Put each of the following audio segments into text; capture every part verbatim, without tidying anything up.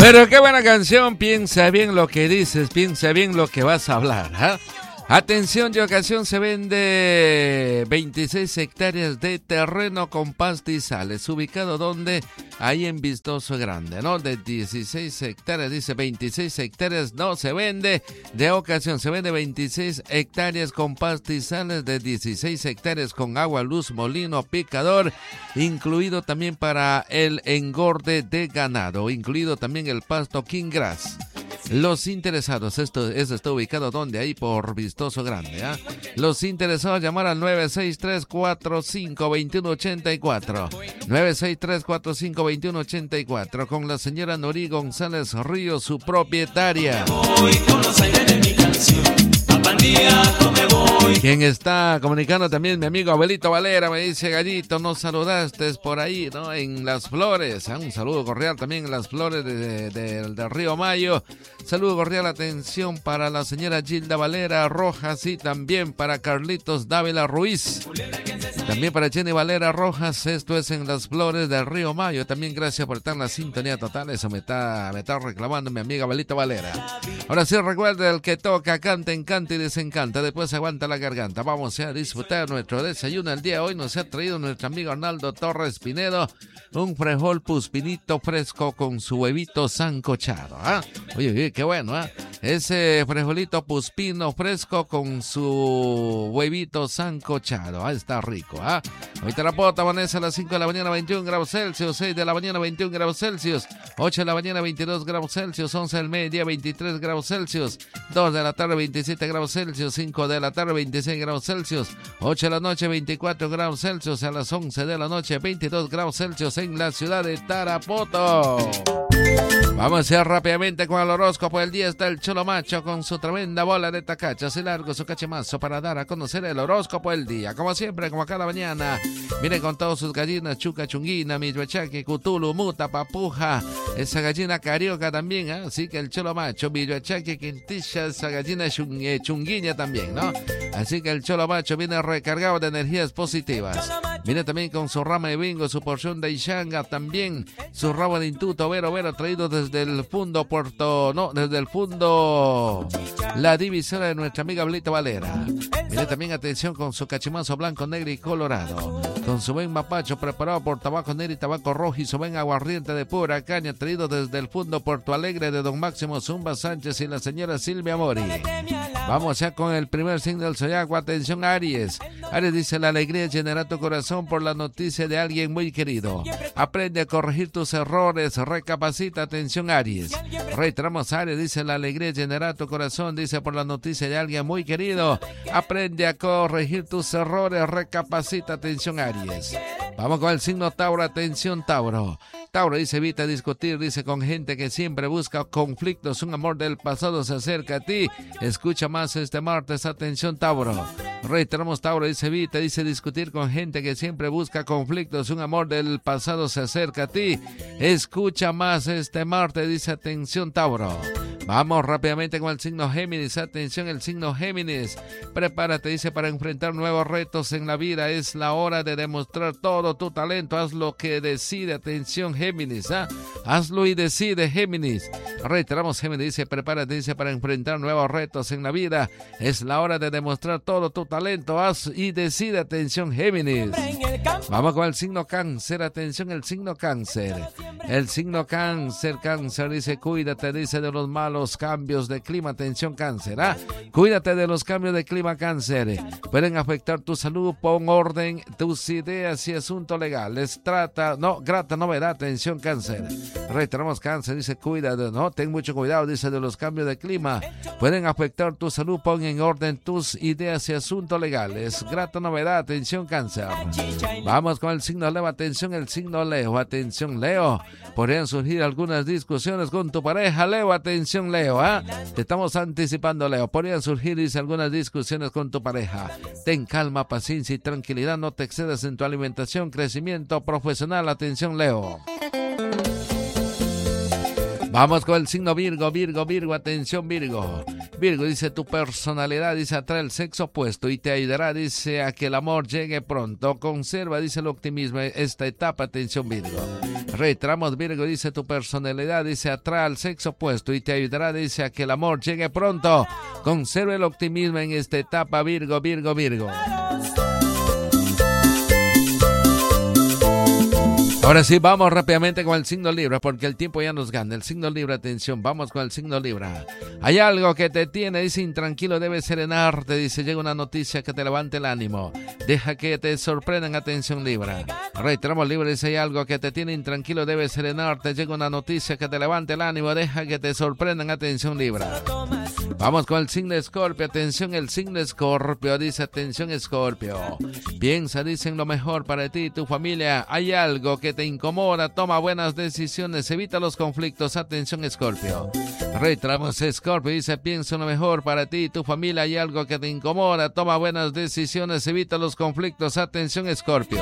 Pero qué buena canción, piensa bien lo que dices, piensa bien lo que vas a hablar, ¿eh? Atención, de ocasión se vende veintiséis hectáreas de terreno con pastizales, ubicado donde, ahí en Vistoso Grande, ¿no? De dieciséis hectáreas, dice veintiséis hectáreas, no se vende, de ocasión se vende veintiséis hectáreas con pastizales, de dieciséis hectáreas con agua, luz, molino, picador, incluido también para el engorde de ganado, incluido también el pasto King Grass. Los interesados, esto, esto está ubicado donde, ahí por Vistoso Grande, ¿eh? Los interesados llamar al nueve seis tres, cuatro cinco, dos uno ocho cuatro, nueve seis tres, cuatro cinco, dos uno ocho cuatro, con la señora Nori González Ríos, su propietaria. Voy con los aires de mi canción, al pandillado me voy. Quien está comunicando también, mi amigo Abelito Valera, me dice: Gallito, nos saludaste por ahí, ¿no? En Las Flores, ¿eh? Un saludo cordial también en Las Flores del de, de, de Río Mayo. Saludo cordial, atención para la señora Gilda Valera Rojas y también para Carlitos Dávila Ruiz. También para Jenny Valera Rojas, esto es en Las Flores del Río Mayo. También gracias por estar en la sintonía total, eso me está, me está reclamando mi amiga Abelito Valera. Ahora sí, recuerda, el que toca, canta, encanta y desencanta, después aguanta la garganta. Vamos a disfrutar nuestro desayuno. El día de hoy nos ha traído nuestro amigo Arnaldo Torres Pinedo un frijol puspinito fresco con su huevito sancochado, ¿ah? ¿eh? Oye, oye, qué bueno, ¿ah? ¿eh? Ese frijolito puspino fresco con su huevito sancochado, ¿ah? Está rico, ¿ah? ¿eh? Hoy Tarapoto amanece a las cinco de la mañana, veintiún grados Celsius, seis de la mañana, veintiún grados Celsius, ocho de la mañana, veintidós grados Celsius, once del mediodía, veintitrés grados Celsius, dos de la tarde, veintisiete grados Celsius, cinco de la tarde, veintiséis grados Celsius, ocho de la noche, veinticuatro grados Celsius, a las once de la noche, veintidós grados Celsius en la ciudad de Tarapoto. Vamos a ir rápidamente con el horóscopo del día. Está el Cholo Macho con su tremenda bola de tacachas y largo su cachemazo para dar a conocer el horóscopo del día. Como siempre, como cada mañana, viene con todas sus gallinas, chuca, chunguina, michoachaque, cutulu, muta, papuja, esa gallina carioca también, ¿eh? Así que el Cholo Macho, michoachaque, quintilla, esa gallina chunguiña también, ¿no? Así que el Cholo Macho viene recargado de energías positivas. Viene también con su rama de bingo, su porción de Ishanga, también su rabo de intuto, vero, vero, traído desde el fondo Puerto, no, desde el fondo, la divisora de nuestra amiga Blita Valera. Viene también, atención, con su cachimazo blanco, negro y colorado, con su buen mapacho preparado por tabaco negro y tabaco rojo y su buen aguardiente de pura caña, traído desde el fondo Puerto Alegre de don Máximo Zumba Sánchez y la señora Silvia Mori. Vamos ya con el primer signo del zodiaco. Atención, Aries. Aries dice: la alegría llenará tu corazón por la noticia de alguien muy querido. Aprende a corregir tus errores, recapacita. Atención, Aries. Reiteramos, Aries dice: la alegría llenará tu corazón, dice, por la noticia de alguien muy querido. Aprende a corregir tus errores, recapacita. Atención, Aries. Vamos con el signo Tauro. Atención, Tauro. Tauro dice: evita discutir, dice, con gente que siempre busca conflictos. Un amor del pasado se acerca a ti. Escucha más este martes. Atención, Tauro. Reiteramos, Tauro dice: evita, dice, discutir con gente que siempre busca conflictos. Un amor del pasado se acerca a ti. Escucha más este martes, dice. Atención, Tauro. Vamos rápidamente con el signo Géminis. Atención, el signo Géminis. Prepárate, dice, para enfrentar nuevos retos en la vida. Es la hora de demostrar todo tu talento. Haz lo que decide. Atención, Géminis. ¿eh? Hazlo y decide, Géminis. Reiteramos, Géminis dice: prepárate, dice, para enfrentar nuevos retos en la vida. Es la hora de demostrar todo tu talento. Haz y decide. Atención, Géminis. Vamos con el signo Cáncer. Atención, el signo Cáncer. El signo Cáncer, Cáncer dice: cuídate, dice, de los malos cambios de clima. Atención, Cáncer. ¿ah? Cuídate de los cambios de clima, Cáncer. Pueden afectar tu salud. Pon orden tus ideas y asuntos legales. Trata, no, grata novedad. Atención, Cáncer. Reiteramos, Cáncer dice: cuídate, no, ten mucho cuidado, dice, de los cambios de clima. Pueden afectar tu salud. Pon en orden tus ideas y asuntos legales. Grata novedad. Atención, Cáncer. Vamos con el signo Leo. Atención, el signo Leo. Atención, Leo. Podrían surgir algunas discusiones con tu pareja, Leo. Atención, Leo. ¿eh? Te estamos anticipando, Leo. Podrían surgir, dice, algunas discusiones con tu pareja. Ten calma, paciencia y tranquilidad. No te excedas en tu alimentación, crecimiento profesional. Atención, Leo. Vamos con el signo Virgo, Virgo, Virgo, atención, Virgo. Virgo dice, tu personalidad, dice, atrae el sexo opuesto y te ayudará, dice, a que el amor llegue pronto. Conserva, dice, el optimismo esta etapa. Atención, Virgo. Reiteramos, Virgo dice, tu personalidad, dice, atrae al sexo opuesto y te ayudará, dice, a que el amor llegue pronto. Conserva el optimismo en esta etapa, Virgo, Virgo, Virgo. Ahora sí, vamos rápidamente con el signo Libra, porque el tiempo ya nos gana. El signo Libra, atención, vamos con el signo Libra. Hay algo que te tiene, dice, intranquilo, debes serenarte, dice, llega una noticia que te levante el ánimo. Deja que te sorprendan, atención, Libra. Reiteramos, Libra, dice, hay algo que te tiene intranquilo, debes serenarte, llega una noticia que te levante el ánimo, deja que te sorprendan, atención, Libra. Vamos con el signo Escorpio, atención, el signo Escorpio, dice, atención, Escorpio. Piensa, dice, en lo mejor para ti y tu familia. Hay algo que te incomoda, toma buenas decisiones, evita los conflictos, atención, Escorpio. Reiteramos, Escorpio, dice, piensa en lo mejor para ti y tu familia. Hay algo que te incomoda, toma buenas decisiones, evita los conflictos, atención, Escorpio.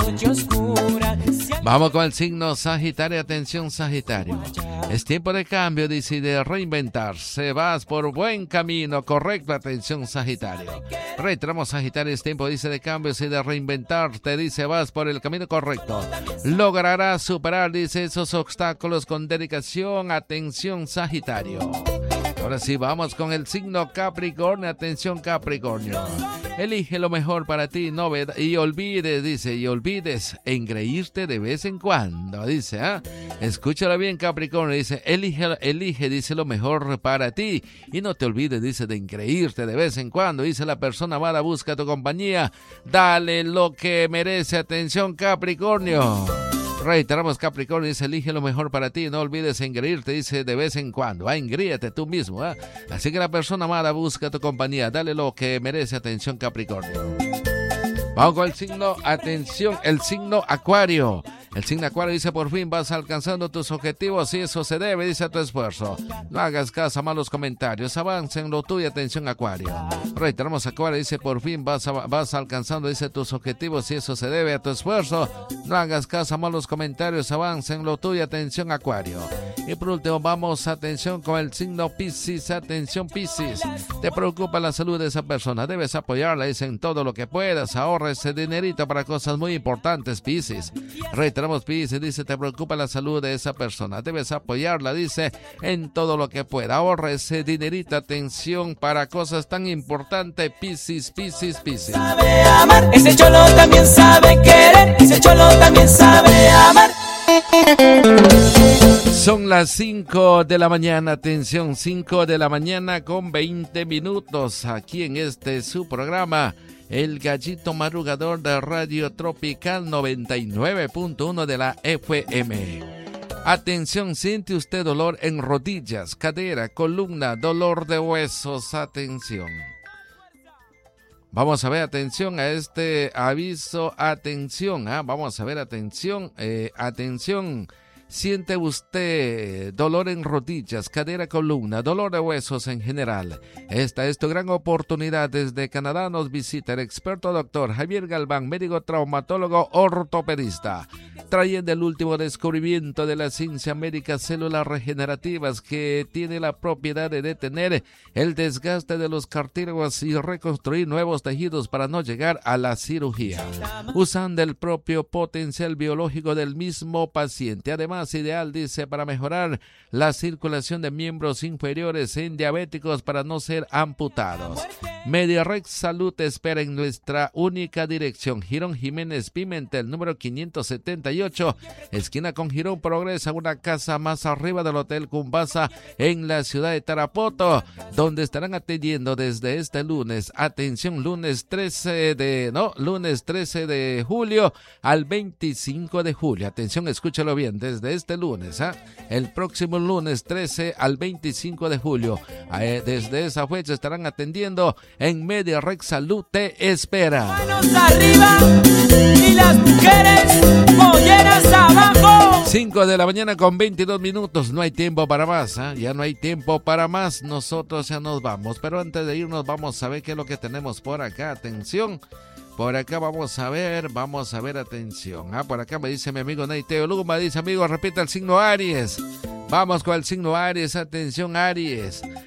Vamos con el signo Sagitario, atención, Sagitario. Es tiempo de cambio, dice, y de reinventarse. Vas por buen camino, correcto, atención, Sagitario. Reiteramos, Sagitario, es tiempo, dice, de cambios y de reinventarte, dice, vas por el camino correcto. Lograrás superar, dice, esos obstáculos con dedicación, atención, Sagitario. Ahora sí, vamos con el signo Capricornio, atención, Capricornio. Elige lo mejor para ti, no ve, y olvides, dice, y olvides engreírte de vez en cuando, dice, ¿ah? Escúchalo bien, Capricornio, dice, elige, elige, dice, lo mejor para ti, y no te olvides, dice, de engreírte de vez en cuando, dice, la persona amada busca tu compañía, dale lo que merece, atención, Capricornio. Reiteramos, Capricornio, dice, elige lo mejor para ti, no olvides engreírte, dice, de vez en cuando, ah, engríate tú mismo, ¿eh? Así que la persona amada busca tu compañía, dale lo que merece, atención, Capricornio. Vamos con el signo, atención, el signo Acuario. El signo Acuario dice, por fin vas alcanzando tus objetivos y eso se debe, dice, a tu esfuerzo. No hagas caso a malos comentarios, avanza en lo tuyo, atención, Acuario. Reiteramos, Acuario dice, por fin vas, a, vas alcanzando, dice, tus objetivos y eso se debe a tu esfuerzo. No hagas caso a malos comentarios, avanza en lo tuyo, atención, Acuario. Y por último, vamos, atención, con el signo Piscis, atención, Piscis. Te preocupa la salud de esa persona, debes apoyarla, dice, en todo lo que puedas, ahorra ese dinerito para cosas muy importantes, Piscis. Reiteramos, Piscis, dice, te preocupa la salud de esa persona, debes apoyarla, dice, en todo lo que pueda, ahorra ese dinerito, atención, para cosas tan importantes, Piscis, Piscis, Piscis. Sabe amar, ese cholo también sabe querer, ese cholo también sabe amar. Son las cinco de la mañana, atención, cinco de la mañana con veinte minutos, aquí en este su programa, El Gallito Madrugador de Radio Tropical noventa y nueve punto uno de la F M. Atención, siente usted dolor en rodillas, cadera, columna, dolor de huesos, atención. Vamos a ver, atención a este aviso, atención, ¿eh? Vamos a ver, atención, eh, atención. ¿Siente usted dolor en rodillas, cadera, columna, dolor de huesos en general? Esta es tu gran oportunidad. Desde Canadá nos visita el experto doctor Javier Galván, médico traumatólogo ortopedista, trayendo el último descubrimiento de la ciencia médica, células regenerativas que tiene la propiedad de detener el desgaste de los cartílagos y reconstruir nuevos tejidos para no llegar a la cirugía, usando el propio potencial biológico del mismo paciente. Además, ideal, dice, para mejorar la circulación de miembros inferiores en diabéticos para no ser amputados. Mediarex Salud te espera en nuestra única dirección, Girón Jiménez Pimentel, número quinientos setenta y ocho, esquina con Girón Progresa, una casa más arriba del Hotel Cumbasa en la ciudad de Tarapoto, donde estarán atendiendo desde este lunes, atención, lunes trece de, no, lunes trece de julio al veinticinco de julio, atención, escúchalo bien, desde este lunes, ¿eh? el próximo lunes trece al veinticinco de julio, eh, desde esa fecha estarán atendiendo en Mediarex Salud te espera. Manos arriba y las mujeres polleras abajo. cinco de la mañana con veintidós minutos, no hay tiempo para más, ¿eh? ya no hay tiempo para más, nosotros ya nos vamos, pero antes de irnos vamos a ver qué es lo que tenemos por acá, atención. Por acá vamos a ver, vamos a ver, atención. Ah, por acá me dice mi amigo Neiteo Luma, dice, amigo, repita el signo Aries. Vamos con el signo Aries, atención, Aries.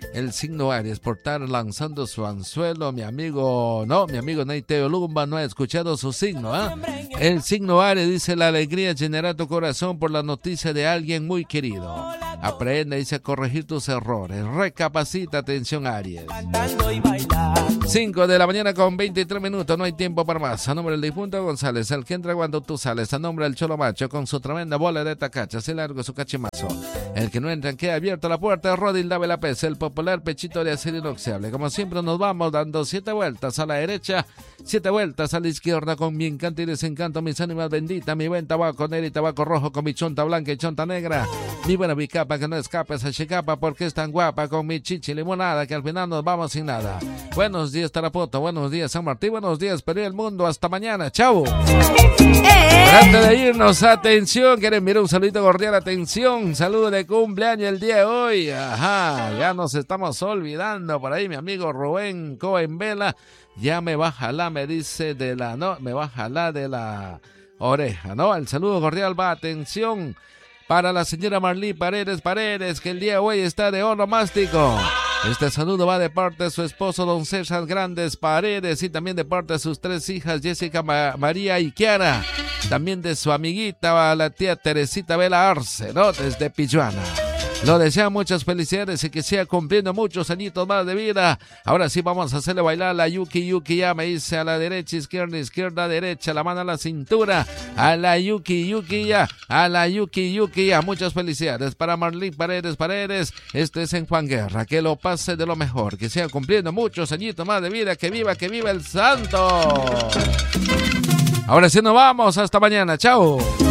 El signo Aries por estar lanzando su anzuelo. Mi amigo, no, mi amigo Neiteo Lumba no ha escuchado su signo. ¿eh? El signo Aries dice: la alegría llenará tu corazón por la noticia de alguien muy querido. Aprende, dice, a corregir tus errores. Recapacita, atención Aries. cinco de la mañana con veintitrés minutos, no hay tiempo para más. A nombre del difunto González, el que entra cuando tú sales. A nombre del Cholo Macho con su tremenda bola de tacacha, así largo su cachimazo. El que no entra queda abierta la puerta. Rodil Dave la Pez, el popular pechito de acero inoxidable. Como siempre nos vamos dando siete vueltas a la derecha, siete vueltas a la izquierda con mi encanto y desencanto, mis ánimas benditas, mi buen tabaco negro y tabaco rojo con mi chonta blanca y chonta negra. Mi buena bicapa que no escape esa chicapa porque es tan guapa con mi chichi limonada que al final nos vamos sin nada. Buenos días Tarapoto, buenos días San Martín, buenos días Perú y el mundo, hasta mañana, chao. Pero antes de irnos, atención, quieren mirar un saludito cordial, atención, saludo de cumpleaños el día de hoy, ajá, ya nos estamos olvidando por ahí, mi amigo Rubén Cohen Vela, ya me va a jalar, me dice de la, no, me va a jalar de la oreja, ¿no? El saludo cordial va, atención, para la señora Marlí Paredes Paredes, que el día de hoy está de onomástico. Este saludo va de parte de su esposo don César Grandes Paredes y también de parte de sus tres hijas Jessica, Ma- María y Kiara. También de su amiguita la tía Teresita Vela Arce, ¿no? Desde Pilluana. Lo deseo muchas felicidades y que siga cumpliendo muchos añitos más de vida. Ahora sí vamos a hacerle bailar a la Yuki Yuki, ya me dice a la derecha, izquierda, izquierda, derecha, la mano a la cintura. A la Yuki Yuki ya, a la Yuki Yuki ya. Muchas felicidades para Marlene Paredes Paredes. Este es en Juan Guerra. Que lo pase de lo mejor, que siga cumpliendo muchos añitos más de vida. Que viva, que viva el santo. Ahora sí nos vamos, hasta mañana, chao.